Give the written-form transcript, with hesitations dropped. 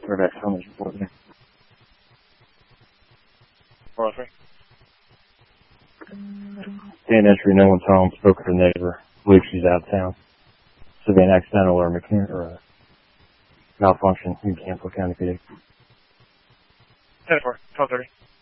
Quarterback Summers reporting. 403. Dan entry, no one's home. Spoke to her neighbor. Believe she's out of town. Severe accidental or malfunction in Campbell County PD. 10-4, 1230.